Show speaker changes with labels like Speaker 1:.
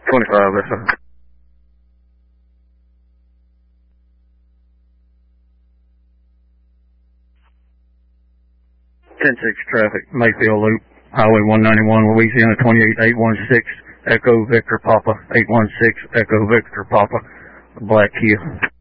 Speaker 1: 25, yes, sir. 10-6 traffic, Mayfield Loop, Highway 191, Louisiana 28816, Echo Victor Papa, 816, Echo Victor Papa, Black Kia.